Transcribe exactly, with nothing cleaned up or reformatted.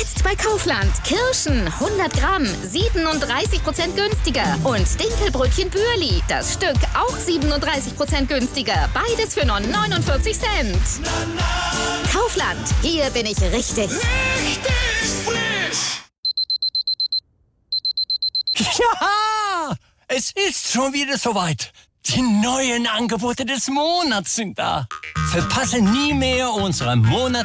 Jetzt bei Kaufland. Kirschen hundert Gramm, siebenunddreißig Prozent günstiger. Und Dinkelbrötchen Bürli, das Stück auch siebenunddreißig Prozent günstiger. Beides für nur neunundvierzig Cent. Kaufland, hier bin ich richtig. Richtig frisch! Ja, es ist schon wieder soweit. Die neuen Angebote des Monats sind da. Verpasse nie mehr unsere monatlichen